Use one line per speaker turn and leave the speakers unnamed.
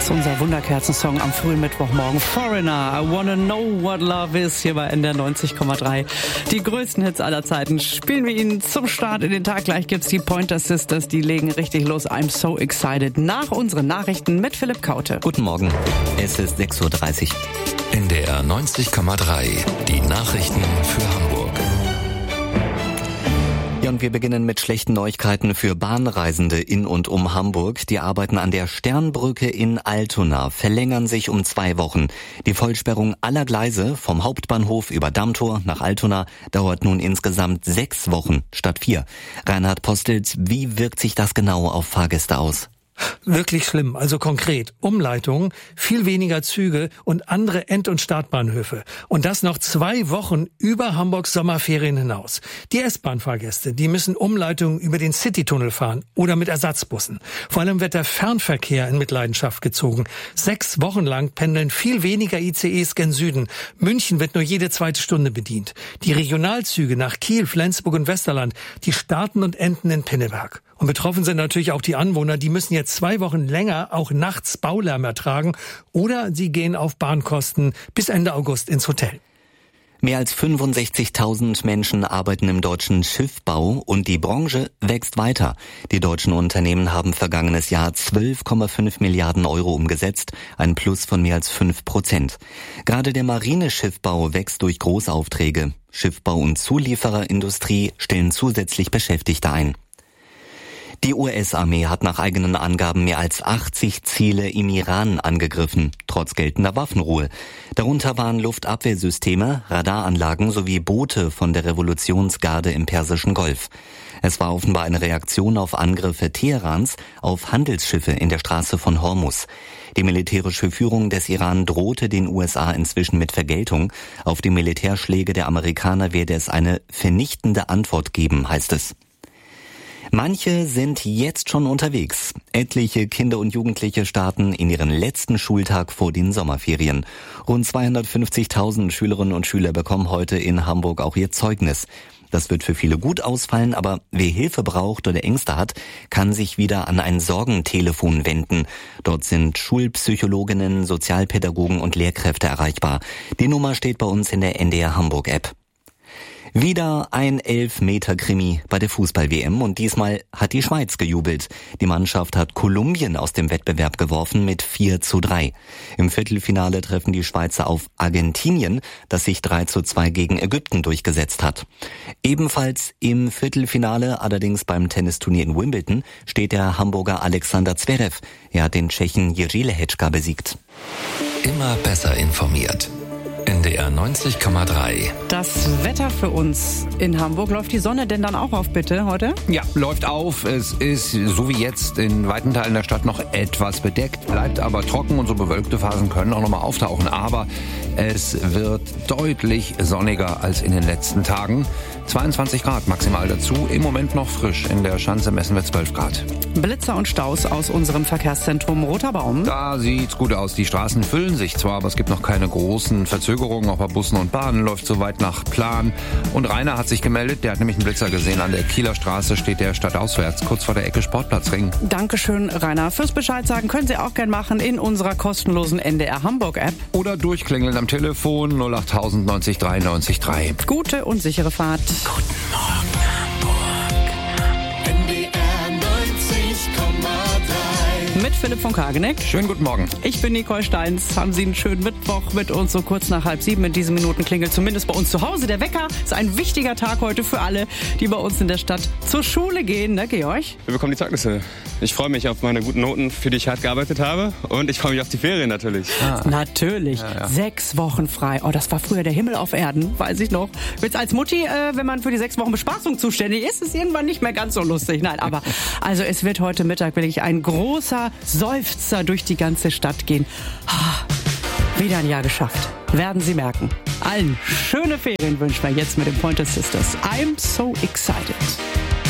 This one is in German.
Das ist unser Wunderkerzensong am frühen Mittwochmorgen. Foreigner, I wanna know what love is, hier bei NDR 90,3. Die größten Hits aller Zeiten spielen wir Ihnen zum Start in den Tag. Gleich gibt's die Pointer Sisters, die legen richtig los. I'm so excited. Nach unseren Nachrichten mit Philipp Kaute.
Guten Morgen, es ist 6.30 Uhr.
NDR 90,3, die Nachrichten für Hamburg.
Ja, und wir beginnen mit schlechten Neuigkeiten für Bahnreisende in und um Hamburg. Die Arbeiten an der Sternbrücke in Altona verlängern sich um 2 Wochen. Die Vollsperrung aller Gleise vom Hauptbahnhof über Dammtor nach Altona dauert nun insgesamt 6 Wochen statt 4. Reinhard Postels, wie wirkt sich das genau auf Fahrgäste aus?
Wirklich schlimm, also konkret. Umleitungen, viel weniger Züge und andere End- und Startbahnhöfe. Und das noch 2 Wochen über Hamburgs Sommerferien hinaus. Die S-Bahn-Fahrgäste, die müssen Umleitungen über den Citytunnel fahren oder mit Ersatzbussen. Vor allem wird der Fernverkehr in Mitleidenschaft gezogen. 6 Wochen lang pendeln viel weniger ICEs gen Süden. München wird nur jede 2. Stunde bedient. Die Regionalzüge nach Kiel, Flensburg und Westerland, die starten und enden in Pinneberg. Und betroffen sind natürlich auch die Anwohner, die müssen jetzt 2 Wochen länger auch nachts Baulärm ertragen oder sie gehen auf Bahnkosten bis Ende August ins Hotel.
Mehr als 65.000 Menschen arbeiten im deutschen Schiffbau und die Branche wächst weiter. Die deutschen Unternehmen haben vergangenes Jahr 12,5 Milliarden Euro umgesetzt, ein Plus von mehr als 5%. Gerade der Marineschiffbau wächst durch Großaufträge. Schiffbau- und Zuliefererindustrie stellen zusätzlich Beschäftigte ein. Die US-Armee hat nach eigenen Angaben mehr als 80 Ziele im Iran angegriffen, trotz geltender Waffenruhe. Darunter waren Luftabwehrsysteme, Radaranlagen sowie Boote von der Revolutionsgarde im Persischen Golf. Es war offenbar eine Reaktion auf Angriffe Teherans auf Handelsschiffe in der Straße von Hormuz. Die militärische Führung des Iran drohte den USA inzwischen mit Vergeltung. Auf die Militärschläge der Amerikaner werde es eine vernichtende Antwort geben, heißt es. Manche sind jetzt schon unterwegs. Etliche Kinder und Jugendliche starten in ihren letzten Schultag vor den Sommerferien. Rund 250.000 Schülerinnen und Schüler bekommen heute in Hamburg auch ihr Zeugnis. Das wird für viele gut ausfallen, aber wer Hilfe braucht oder Ängste hat, kann sich wieder an ein Sorgentelefon wenden. Dort sind Schulpsychologinnen, Sozialpädagogen und Lehrkräfte erreichbar. Die Nummer steht bei uns in der NDR Hamburg App. Wieder ein Elfmeter-Krimi bei der Fußball-WM und diesmal hat die Schweiz gejubelt. Die Mannschaft hat Kolumbien aus dem Wettbewerb geworfen mit 4:3. Im Viertelfinale treffen die Schweizer auf Argentinien, das sich 3:2 gegen Ägypten durchgesetzt hat. Ebenfalls im Viertelfinale, allerdings beim Tennisturnier in Wimbledon, steht der Hamburger Alexander Zverev. Er hat den Tschechen Jiří Lehečka besiegt.
Immer besser informiert. NDR 90,3.
Das Wetter für uns in Hamburg. Läuft die Sonne denn dann auch auf, bitte, heute?
Ja, läuft auf. Es ist, so wie jetzt, in weiten Teilen der Stadt noch etwas bedeckt, bleibt aber trocken und so bewölkte Phasen können auch nochmal auftauchen. Aber es wird deutlich sonniger als in den letzten Tagen. 22 Grad maximal dazu. Im Moment noch frisch. In der Schanze messen wir 12 Grad.
Blitzer und Staus aus unserem Verkehrszentrum Roter Baum.
Da sieht's gut aus. Die Straßen füllen sich zwar, aber es gibt noch keine großen Verzögerungen. Auch bei Bussen und Bahnen läuft soweit nach Plan. Und Rainer hat sich gemeldet. Der hat nämlich einen Blitzer gesehen. An der Kieler Straße steht der stadtauswärts, kurz vor der Ecke Sportplatzring.
Dankeschön, Rainer. Fürs Bescheid sagen können Sie auch gern machen in unserer kostenlosen NDR Hamburg App.
Oder durchklingeln am Telefon 08000 90 3 90 3.
Gute und sichere Fahrt.
Guten Morgen, Hamburg.
NDR 90,3.
Mit Philipp von Kageneck.
Schönen guten Morgen.
Ich bin Nicole Steins. Haben Sie einen schönen Mittwoch mit uns, so kurz nach 6:30 in diesen Minuten klingelt zumindest bei uns zu Hause. Der Wecker ist ein wichtiger Tag heute für alle, die bei uns in der Stadt zur Schule gehen, ne, Georg?
Wir bekommen die Zeugnisse. Ich freue mich auf meine guten Noten, für die ich hart gearbeitet habe. Und ich freue mich auf die Ferien natürlich.
Natürlich. Ja. 6 Wochen frei. Oh, das war früher der Himmel auf Erden, weiß ich noch. Jetzt als Mutti, wenn man für die 6 Wochen Bespaßung zuständig ist, ist irgendwann nicht mehr ganz so lustig. Nein, aber also es wird heute Mittag wirklich ein großer Seufzer durch die ganze Stadt gehen. Wieder ein Jahr geschafft. Werden Sie merken. Allen schöne Ferien wünschen wir jetzt mit den Pointer Sisters. I'm so excited.